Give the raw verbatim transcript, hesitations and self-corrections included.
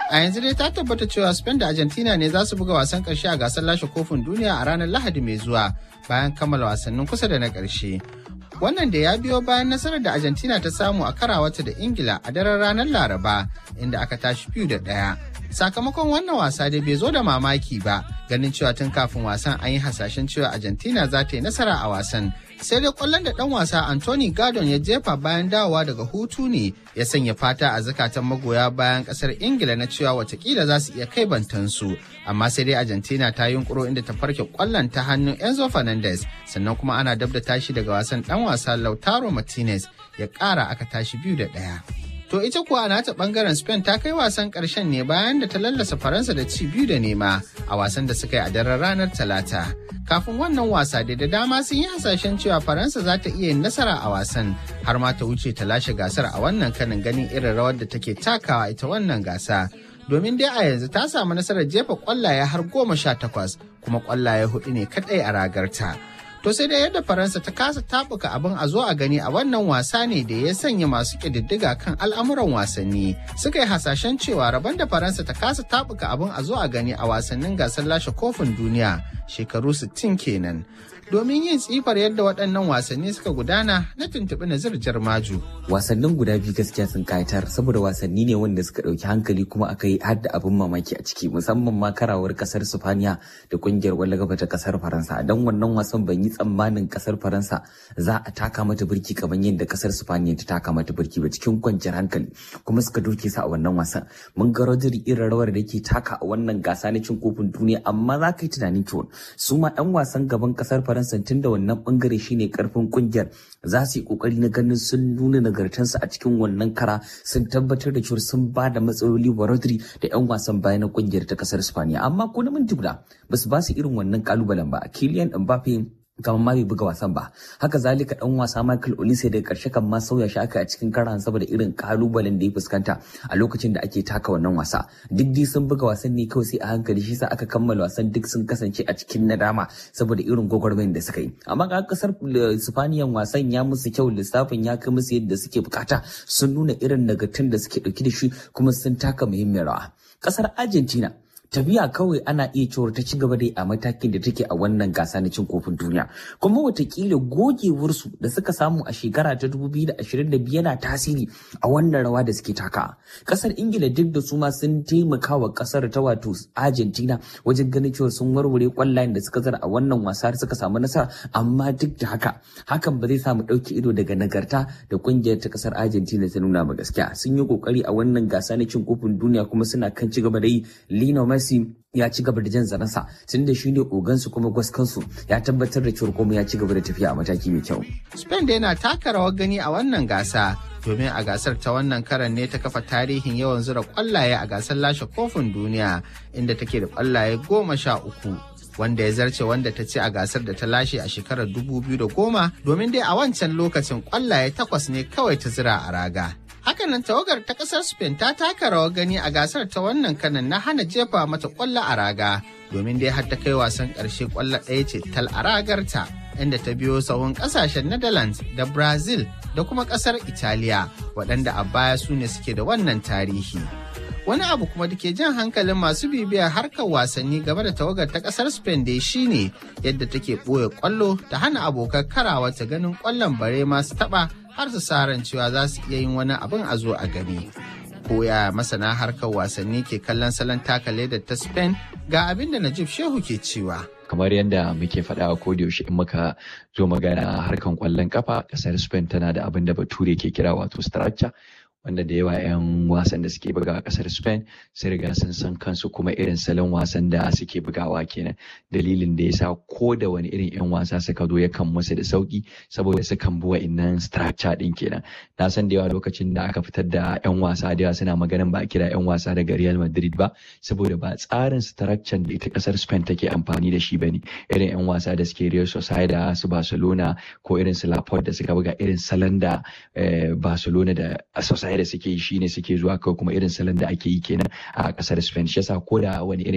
A yanzu dai ta tabbata cewa Spain da Argentina ne za su buga wasan ƙarshe a gasar lashe kofin duniya a ranar Lahadi mai zuwa bayan kammala wasannin kusa da na ƙarshe. Wannan da ya biyo bayan nasarar da Argentina ta samu a karawata da Ingila a daren ranar Laraba inda aka tashi biyu da ɗaya. Sakamakon wannan wasa dai bai zo da mamaki ba ganin cewa tun kafin wasan an yi hasashen cewa Argentina za ta yi nasara a wasan. Sai dai kwallon da ɗan wasa Anthony Gordon ya jefa bayan dawowa daga hutu ne ya sanya fata a zukatan magoya bayan ƙasar Ingila na cewa watakila za su iya kai bantansu. Amma sai dai Argentina ta yunkuro inda ta farke kwallon ta hannun Enzo Fernandez sannan kuma ana dab da tashi daga wasan ɗan wasa Lautaro Martinez ya ƙara aka tashi biyu da ɗaya. To ita kuwa a nata bangaren Spain ta kai wasan ƙarshen ne bayan da ta lallasa Faransa da ci biyu da nema a wasan da suka yi a daren ranar Talata. Kafin wannan wasa da da dama sun yi hasashen cewa Faransa za ta iya yin nasara a wasan har ma ta wuce ta lashe gasar a wannan kanin ganin irin rawar da take takawa ita wannan gasa. Domin dai a yanzu ta samu nasarar jefa kwallaye har goma sha takwas kuma kwallaye hudu ne kadai a ragarta. To sai dai yadda Faransa ta kasa tabuka abin a zo a gani a wannan wasa ne da ya sanya masu ƙididdiga kan al'amuran wasanni suka yi hasashen cewa rabon da Faransa ta kasa tabuka abin a zo a gani a wasannin gasar lashe kofin duniya shekaru sittin kenan. Domin yin tsifar yadda waɗannan wasanni suka gudana na tuntuɓi Nazir Jarmaju. Wasannin guda biyu gaskiya sun kayatar saboda wasanni ne wanda suka ɗauki hankali kuma aka yi har da abin mamaki a ciki musamman ma karawar ƙasar Sifaniya da ƙungiyar ƙwallon gaba ta ƙasar Faransa. Don wannan wasan ban yi tsammanin ƙasar Faransa za a taka mata birki kamar yadda ƙasar Sifaniya ta taka mata birki ba cikin kwanciyar hankali kuma suka doke su a wannan wasan. Mun ga Rodri irin rawar da yake taka a wannan gasa na cin kofin duniya amma za ka yi tunanin cewa su ma ɗan wasan gaban ƙasar Faransa tun da wannan bangare shine karfin kungiyar za su yi kokari na ganin sun nuna nagartansu a cikin wannan kara sun tabbatar da cewa sun ba da matsaloli wa Rodri da yan wasan baya na kungiyar ta kasar Spaniya amma ko na minti guda ba su ba su irin wannan kalubalen ba. Kylian Mbappe kamar ma bai buga wasan ba, haka zalika dan wasa Michael Olise daga karshe kan ma sauya shi aka a cikin karan saboda irin kalubalen da ya fuskanta a lokacin da ake taka wannan wasa. Duk dai sun buga wasan ne kawai sai a hankali shi sa aka kammala wasan duk sun kasance a cikin nadama saboda irin gwagwarmayar da suka yi. Amma ga kasar Sifaniyan wasan ya musu kyau, lissafin ya kai musu yadda suke bukata, sun nuna irin nagartun da suke dauki da shi kuma sun taka muhimmiyar rawa. Kasar Argentina tafiya kawai ana iya cewar ta ci gaba dai a matakin da take a wannan gasa na cin kofin duniya kuma watakila gogewarsu da suka samu a shekara ta dubu biyu da ashirin da biyu yana tasiri a wannan rawa da suke taka. Kasar Ingila duk da su ma sun taimaka wa kasar ta wato Argentina wajen ganin cewa sun warware kwallayen da suka zara a wannan wasa suka samu nasara amma duk da haka hakan ba zai samu ɗauki ido daga nagarta da kungiyar ta kasar Argentina ta nuna ba. Gaskiya sun yi kokari a wannan gasa na cin kofin duniya kuma suna kan ci gaba da yi. Lionel Messi ya ci gaba da jan zaransa tun da shi ne ogansu kuma gwaskansu ya tabbatar da cewa kuma ya ci gaba da tafiya a mataki mai kyau. Spain da yana taka rawar gani a wannan gasa domin a gasar ta wannan karan ne ta kafa tarihin yawan zura kwallaye a gasar lashe kofin duniya inda take da kwallaye goma sha uku. Wanda ya zarce wanda ta ce a gasar da ta lashe a shekarar dubu biyu da goma domin dai a wancan lokacin kwallaye takwas ne kawai ta zira a raga. Hakanan tawagar ta kasar Spain ta taka rawar gani a gasar ta wannan kanan na hana jefa mata kwallo a raga domin dai har ta kai wasan ƙarshe kwallo ɗaya ce tal a ragarta inda ta biyo sahun ƙasashen Netherlands da Brazil da kuma ƙasar Italiya waɗanda a baya su ne suke da wannan tarihi. Wani abu kuma da ke jan hankalin masu bibiyar harkar wasanni game da tawagar ta ƙasar Spain dai shine yadda take ɓoye kwallo ta hana abokan karawa ta ganin kwallon bare masu taɓa har su sa ran cewa za su iya yin wani abin a zo a gani. Koya masana harkar wasanni ke kallon salon taka ledar ta Spain ga abin da Najib Shehu ke cewa. Kamar yadda muke faɗa a yaushe in muka zo magana harkan ƙwallon kafa, ƙasar Spain tana da abin da Bature ke kira wato structure. Wanda da yawa 'yan wasan da suke buga a kasar Spain sun riga sun san kansu kuma irin salon wasan da suke bugawa kenan. Dalilin da yasa ko da wani irin 'yan wasa suka zo yakan musu da sauki saboda sukan bi wa'innan structure din kenan. Na san da yawa lokacin da aka fitar da 'yan wasa da yawa suna maganin ba a kira 'yan wasa daga Real Madrid ba saboda ba tsarin structure da ita kasar Spain take amfani da shi bane. Irin 'yan wasa da suke Real Sociedad, su Barcelona ko irin su Laporte da suka buga irin salon da Barcelona da Sociedad da suke yi shine suke zuwa kawai kuma irin salon da ake yi kenan a kasar Spain. Shi yasa ko da wani irin